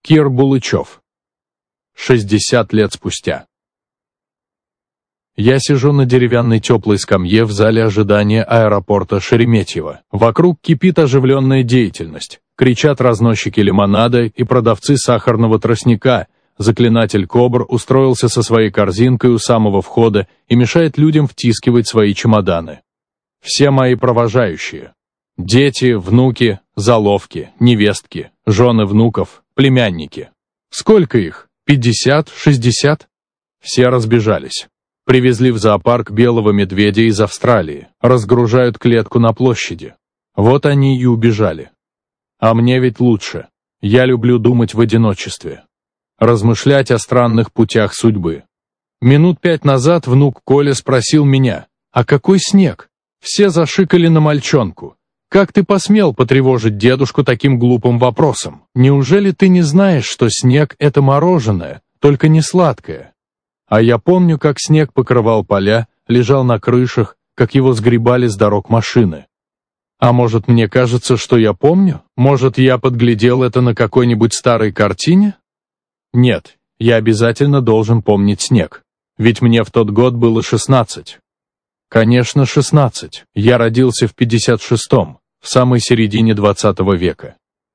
Кир Булычев. 60 лет спустя. Я сижу на деревянной теплой скамье в зале ожидания аэропорта Шереметьево. Вокруг кипит оживленная деятельность. Кричат разносчики лимонада и продавцы сахарного тростника. Заклинатель Кобр устроился со своей корзинкой у самого входа и мешает людям втискивать свои чемоданы. Все мои провожающие. Дети, внуки, заловки, невестки, жены внуков, племянники. Сколько их? 50, 60? Все разбежались. Привезли в зоопарк белого медведя из Австралии, разгружают клетку на площади. Вот они и убежали. А мне ведь лучше. Я люблю думать в одиночестве. Размышлять о странных путях судьбы. Минут 5 назад внук Коля спросил меня: «А какой снег?» Все зашикали на мальчонку. «Как ты посмел потревожить дедушку таким глупым вопросом? Неужели ты не знаешь, что снег — это мороженое, только не сладкое?» А я помню, как снег покрывал поля, лежал на крышах, как его сгребали с дорог машины. А может, мне кажется, что я помню? Может, я подглядел это на какой-нибудь старой картине? Нет, я обязательно должен помнить снег. Ведь мне в тот год было 16. Конечно, 16. Я родился в 56-м, в самой середине 20 века.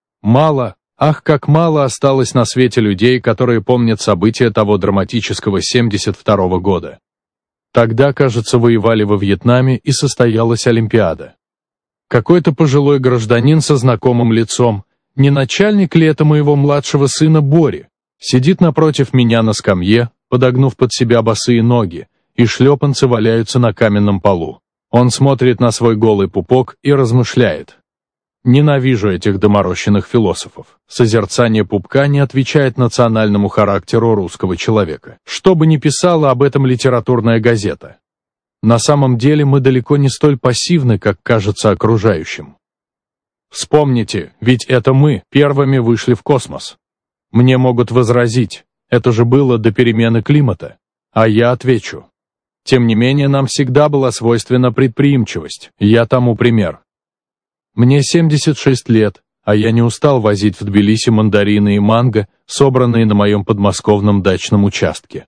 Мало, ах, как мало осталось на свете людей, которые помнят события того драматического 72-го года. Тогда, кажется, воевали во Вьетнаме и состоялась Олимпиада. Какой-то пожилой гражданин со знакомым лицом, не начальник ли это моего младшего сына Бори, сидит напротив меня на скамье, подогнув под себя босые ноги, и шлепанцы валяются на каменном полу. Он смотрит на свой голый пупок и размышляет. Ненавижу этих доморощенных философов. Созерцание пупка не отвечает национальному характеру русского человека. Что бы ни писала об этом литературная газета. На самом деле мы далеко не столь пассивны, как кажется окружающим. Вспомните, ведь это мы первыми вышли в космос. Мне могут возразить, это же было до перемены климата. А я отвечу. Тем не менее, нам всегда была свойственна предприимчивость, я тому пример. Мне 76 лет, а я не устал возить в Тбилиси мандарины и манго, собранные на моем подмосковном дачном участке.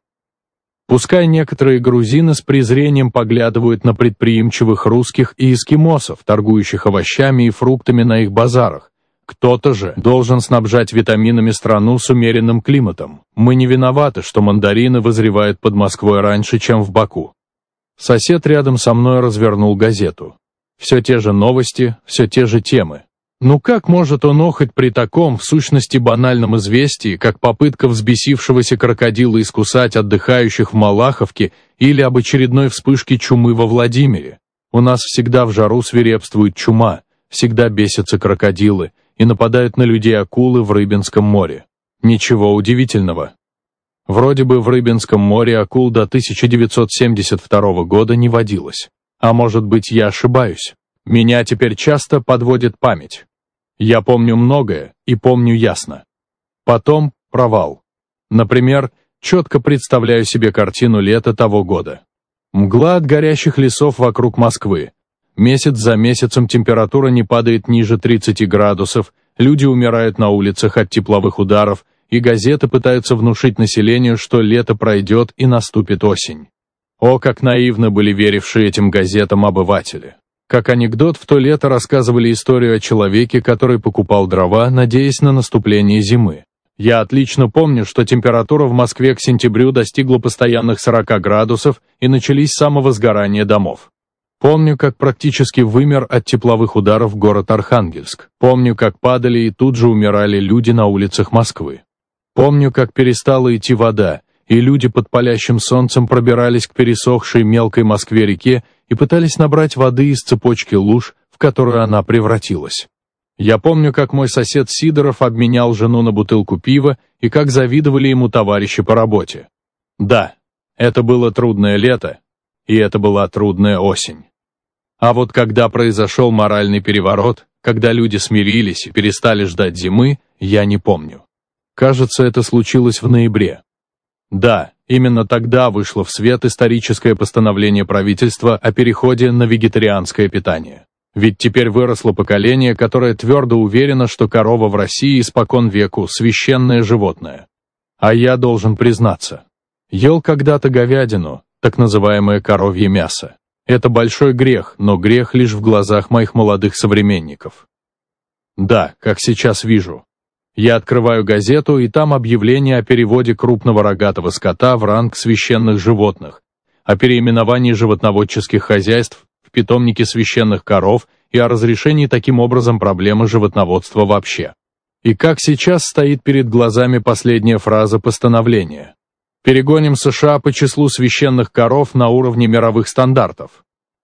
Пускай некоторые грузины с презрением поглядывают на предприимчивых русских и эскимосов, торгующих овощами и фруктами на их базарах, кто-то же должен снабжать витаминами страну с умеренным климатом. Мы не виноваты, что мандарины вызревают под Москвой раньше, чем в Баку. Сосед рядом со мной развернул газету. Все те же новости, все те же темы. Ну как может он охоть при таком, в сущности банальном известии, как попытка взбесившегося крокодила искусать отдыхающих в Малаховке или об очередной вспышке чумы во Владимире? У нас всегда в жару свирепствует чума, всегда бесятся крокодилы, и нападают на людей акулы в Рыбинском море. Ничего удивительного. Вроде бы в Рыбинском море акул до 1972 года не водилось. А может быть, я ошибаюсь? Меня теперь часто подводит память. Я помню многое и помню ясно. Потом провал. Например, четко представляю себе картину лета того года. Мгла от горящих лесов вокруг Москвы. Месяц за месяцем температура не падает ниже 30 градусов, люди умирают на улицах от тепловых ударов, и газеты пытаются внушить населению, что лето пройдет и наступит осень. О, как наивно были верившие этим газетам обыватели. Как анекдот, в то лето рассказывали историю о человеке, который покупал дрова, надеясь на наступление зимы. Я отлично помню, что температура в Москве к сентябрю достигла постоянных 40 градусов и начались самовозгорания домов. Помню, как практически вымер от тепловых ударов город Архангельск. Помню, как падали и тут же умирали люди на улицах Москвы. Помню, как перестала идти вода, и люди под палящим солнцем пробирались к пересохшей мелкой Москве-реке и пытались набрать воды из цепочки луж, в которую она превратилась. Я помню, как мой сосед Сидоров обменял жену на бутылку пива и как завидовали ему товарищи по работе. Да, это было трудное лето, и это была трудная осень. А вот когда произошел моральный переворот, когда люди смирились и перестали ждать зимы, я не помню. Кажется, это случилось в ноябре. Да, именно тогда вышло в свет историческое постановление правительства о переходе на вегетарианское питание. Ведь теперь выросло поколение, которое твердо уверено, что корова в России испокон веку священное животное. А я должен признаться, ел когда-то говядину, так называемое коровье мясо. Это большой грех, но грех лишь в глазах моих молодых современников. Да, как сейчас вижу. Я открываю газету, и там объявление о переводе крупного рогатого скота в ранг священных животных, о переименовании животноводческих хозяйств в питомники священных коров и о разрешении таким образом проблемы животноводства вообще. И как сейчас стоит перед глазами последняя фраза постановления. Перегоним США по числу священных коров на уровне мировых стандартов.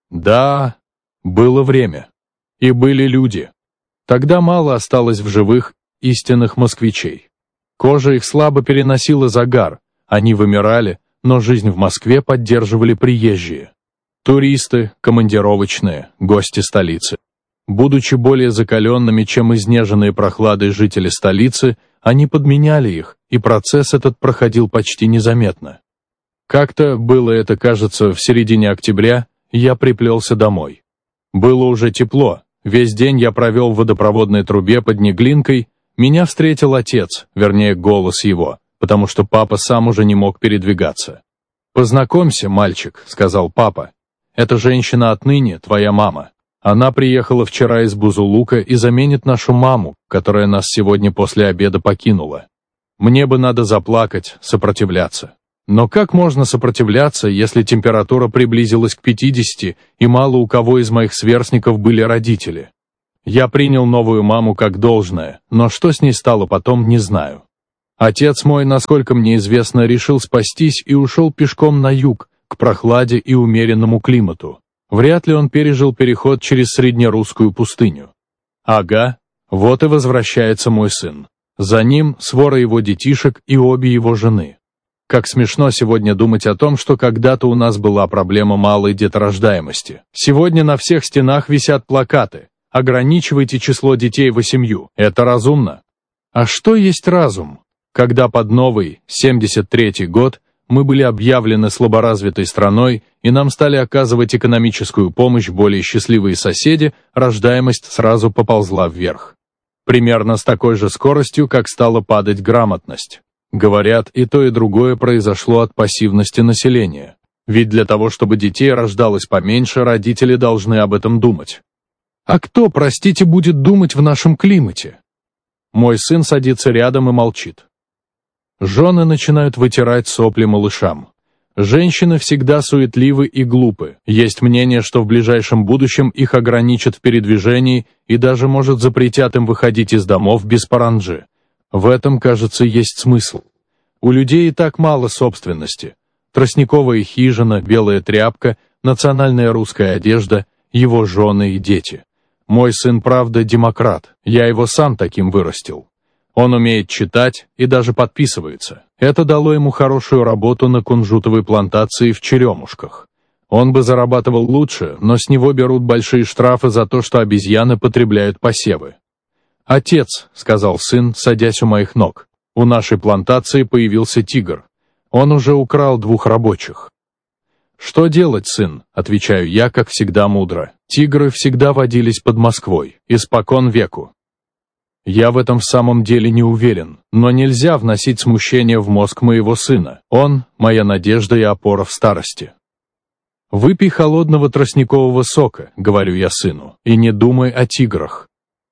Да, было время. И были люди. Тогда мало осталось в живых истинных москвичей. Кожа их слабо переносила загар, они вымирали, но жизнь в Москве поддерживали приезжие. Туристы, командировочные, гости столицы. Будучи более закаленными, чем изнеженные прохладой жители столицы, они подменяли их, и процесс этот проходил почти незаметно. Как-то, было это, кажется, в середине октября, я приплелся домой. Было уже тепло, весь день я провел в водопроводной трубе под Неглинкой, меня встретил отец, вернее, голос его, потому что папа сам уже не мог передвигаться. «Познакомься, мальчик», — сказал папа. «Эта женщина отныне твоя мама. Она приехала вчера из Бузулука и заменит нашу маму, которая нас сегодня после обеда покинула. Мне бы надо заплакать, сопротивляться. Но как можно сопротивляться, если температура приблизилась к 50, и мало у кого из моих сверстников были родители? Я принял новую маму как должное, но что с ней стало потом, не знаю. Отец мой, насколько мне известно, решил спастись и ушел пешком на юг, к прохладе и умеренному климату. Вряд ли он пережил переход через среднерусскую пустыню. Ага, вот и возвращается мой сын. За ним свора его детишек и обе его жены. Как смешно сегодня думать о том, что когда-то у нас была проблема малой деторождаемости. Сегодня на всех стенах висят плакаты: «Ограничивайте число детей в семью, это разумно». А что есть разум? Когда под новый, 73-й год, мы были объявлены слаборазвитой страной, и нам стали оказывать экономическую помощь более счастливые соседи, рождаемость сразу поползла вверх. Примерно с такой же скоростью, как стала падать грамотность. Говорят, и то, и другое произошло от пассивности населения. Ведь для того, чтобы детей рождалось поменьше, родители должны об этом думать. А кто, простите, будет думать в нашем климате? Мой сын садится рядом и молчит. Жены начинают вытирать сопли малышам. Женщины всегда суетливы и глупы. Есть мнение, что в ближайшем будущем их ограничат в передвижении и даже, может, запретят им выходить из домов без паранджи. В этом, кажется, есть смысл. У людей и так мало собственности. Тростниковая хижина, белая тряпка, национальная русская одежда, его жены и дети. Мой сын, правда, демократ. Я его сам таким вырастил. Он умеет читать и даже подписывается. Это дало ему хорошую работу на кунжутовой плантации в Черемушках. Он бы зарабатывал лучше, но с него берут большие штрафы за то, что обезьяны потребляют посевы. «Отец», — сказал сын, садясь у моих ног, — «у нашей плантации появился тигр. Он уже украл 2 рабочих». «Что делать, сын?» — отвечаю я, как всегда мудро. «Тигры всегда водились под Москвой, испокон веку». Я в этом в самом деле не уверен, но нельзя вносить смущение в мозг моего сына. Он — моя надежда и опора в старости. «Выпей холодного тростникового сока», — говорю я сыну, — «и не думай о тиграх».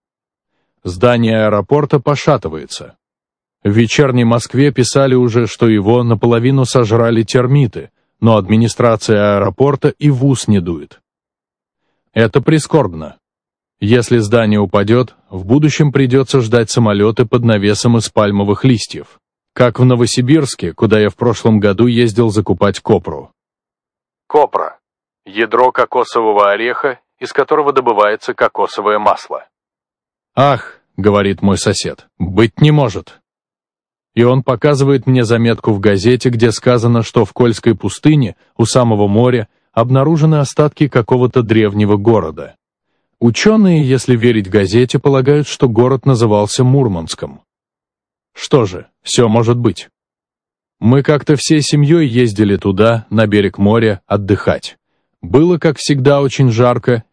Здание аэропорта пошатывается. В вечерней Москве писали уже, что его наполовину сожрали термиты, но администрация аэропорта и в ус не дует. Это прискорбно. Если здание упадет, в будущем придется ждать самолеты под навесом из пальмовых листьев. Как в Новосибирске, куда я в прошлом году ездил закупать копру. Копра – ядро кокосового ореха, из которого добывается кокосовое масло. «Ах», — говорит мой сосед, — «быть не может». И он показывает мне заметку в газете, где сказано, что в Кольской пустыне, у самого моря, обнаружены остатки какого-то древнего города. Ученые, если верить газете, полагают, что город назывался Мурманском. Что же, все может быть. Мы как-то всей семьей ездили туда, на берег моря, отдыхать. Было, как всегда, очень жарко,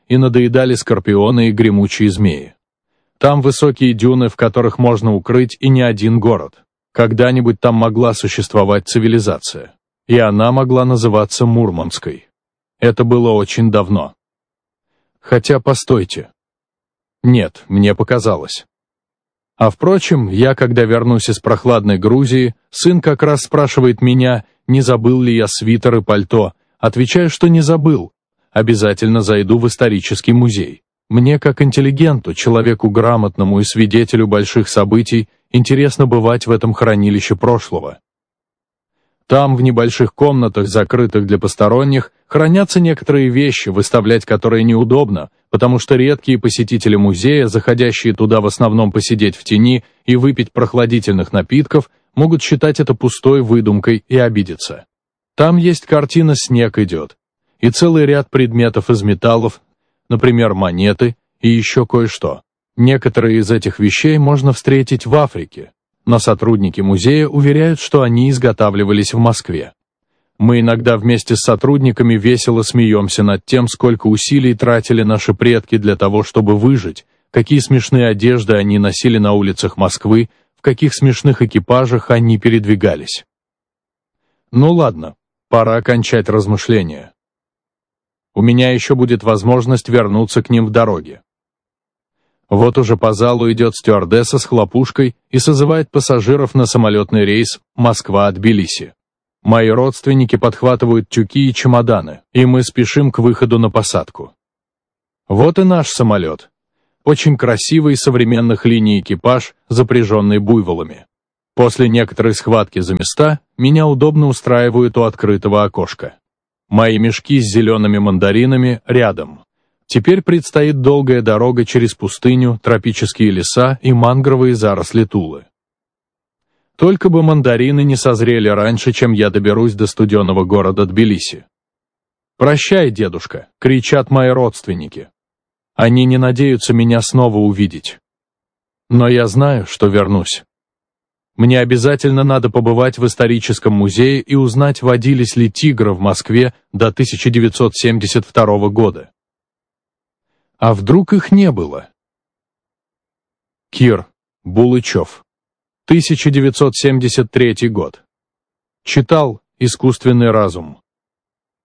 и надоедали скорпионы и гремучие змеи. Там высокие дюны, в которых можно укрыть и не один город. Когда-нибудь там могла существовать цивилизация. И она могла называться Мурманской. Это было очень давно. Хотя, постойте. Нет, мне показалось. А впрочем, когда вернусь из прохладной Грузии, сын как раз спрашивает меня, не забыл ли я свитер и пальто. Отвечаю, что не забыл. Обязательно зайду в исторический музей. Мне, как интеллигенту, человеку грамотному и свидетелю больших событий, интересно бывать в этом хранилище прошлого. Там, в небольших комнатах, закрытых для посторонних, хранятся некоторые вещи, выставлять которые неудобно, потому что редкие посетители музея, заходящие туда в основном посидеть в тени и выпить прохладительных напитков, могут считать это пустой выдумкой и обидеться. Там есть картина «Снег идет» и целый ряд предметов из металлов, например, монеты и еще кое-что. Некоторые из этих вещей можно встретить в Африке, но сотрудники музея уверяют, что они изготавливались в Москве. Мы иногда вместе с сотрудниками весело смеемся над тем, сколько усилий тратили наши предки для того, чтобы выжить, какие смешные одежды они носили на улицах Москвы, в каких смешных экипажах они передвигались. Ну ладно, пора кончать размышления. У меня еще будет возможность вернуться к ним в дороге. Вот уже по залу идет стюардесса с хлопушкой и созывает пассажиров на самолетный рейс Москва-Тбилиси. Мои родственники подхватывают тюки и чемоданы, и мы спешим к выходу на посадку. Вот и наш самолет. Очень красивый современных линий экипаж, запряженный буйволами. После некоторой схватки за места меня удобно устраивают у открытого окошка. Мои мешки с зелеными мандаринами рядом. Теперь предстоит долгая дорога через пустыню, тропические леса и мангровые заросли Тулы. Только бы мандарины не созрели раньше, чем я доберусь до студеного города Тбилиси. «Прощай, дедушка!» — кричат мои родственники. Они не надеются меня снова увидеть. Но я знаю, что вернусь. Мне обязательно надо побывать в историческом музее и узнать, водились ли тигры в Москве до 1972 года. А вдруг их не было? Кир Булычев. 1973 год. Читал «Искусственный разум».